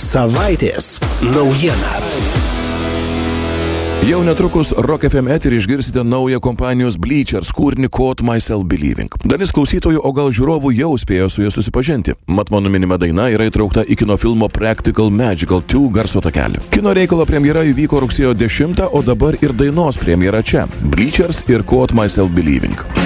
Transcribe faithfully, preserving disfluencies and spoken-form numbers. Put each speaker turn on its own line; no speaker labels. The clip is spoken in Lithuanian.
Savaitės naujiena.
Jau netrukus Rock F M eterį išgirsite naują kompanijos Bleachers kūrinį Caught Myself Believing. Dalis klausytojų, o gal žiūrovų jau spėjo su juo susipažinti. Mat mano minima daina yra įtraukta į kino filmo Practical Magical du garso takelį. Kino reikalo premjera įvyko rugsėjo dešimtą, o dabar ir dainos premjera čia. Bleachers ir Caught Myself Believing.